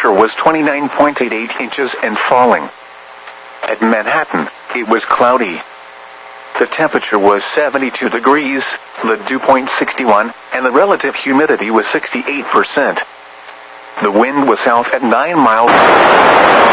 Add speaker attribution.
Speaker 1: pressure was 29.88 inches and falling. At Manhattan, it was cloudy. The temperature was 72 degrees, the dew point 61, and the relative humidity was 68%. The wind was south at 9 miles.